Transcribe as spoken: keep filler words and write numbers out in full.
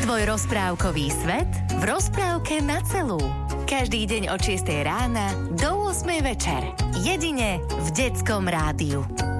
Tvoj rozprávkový svet v rozprávke na celú. Každý deň od šiestej rána do ôsmej večer. Jedine v Detskom rádiu.